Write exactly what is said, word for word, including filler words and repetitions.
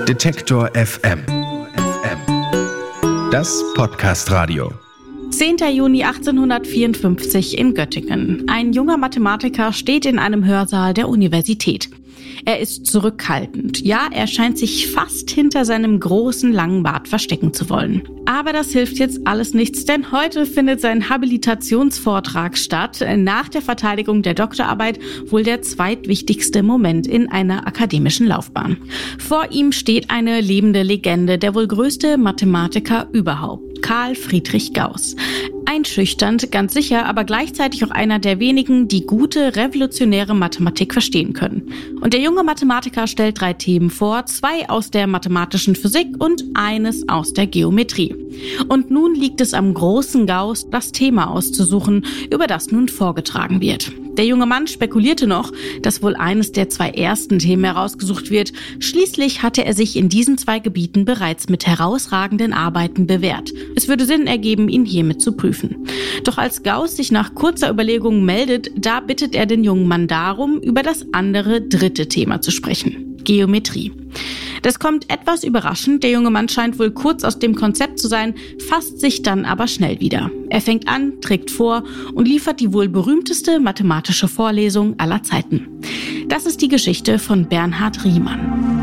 Detektor F M. Das Podcast-Radio. zehnter Juni achtzehnhundertvierundfünfzig in Göttingen. Ein junger Mathematiker steht in einem Hörsaal der Universität. Er ist zurückhaltend. Ja, er scheint sich fast hinter seinem großen, langen Bart verstecken zu wollen. Aber das hilft jetzt alles nichts, denn heute findet sein Habilitationsvortrag statt. Nach der Verteidigung der Doktorarbeit wohl der zweitwichtigste Moment in einer akademischen Laufbahn. Vor ihm steht eine lebende Legende, der wohl größte Mathematiker überhaupt, Carl Friedrich Gauß. Einschüchternd, ganz sicher, aber gleichzeitig auch einer der wenigen, die gute, revolutionäre Mathematik verstehen können. Und der junge Mathematiker stellt drei Themen vor, zwei aus der mathematischen Physik und eines aus der Geometrie. Und nun liegt es am großen Gauß, das Thema auszusuchen, über das nun vorgetragen wird. Der junge Mann spekulierte noch, dass wohl eines der zwei ersten Themen herausgesucht wird. Schließlich hatte er sich in diesen zwei Gebieten bereits mit herausragenden Arbeiten bewährt. Es würde Sinn ergeben, ihn hiermit zu prüfen. Doch als Gauß sich nach kurzer Überlegung meldet, da bittet er den jungen Mann darum, über das andere dritte Thema zu sprechen: Geometrie. Das kommt etwas überraschend, der junge Mann scheint wohl kurz aus dem Konzept zu sein, fasst sich dann aber schnell wieder. Er fängt an, trägt vor und liefert die wohl berühmteste mathematische Vorlesung aller Zeiten. Das ist die Geschichte von Bernhard Riemann.